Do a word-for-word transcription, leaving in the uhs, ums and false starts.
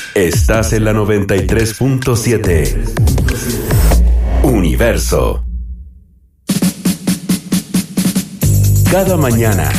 Estás en la noventa y tres punto siete. Universo. Cada mañana